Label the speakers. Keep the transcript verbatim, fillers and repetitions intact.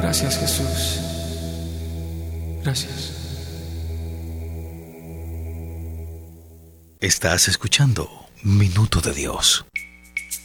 Speaker 1: Gracias, Jesús. Gracias.
Speaker 2: Estás escuchando Minuto de Dios.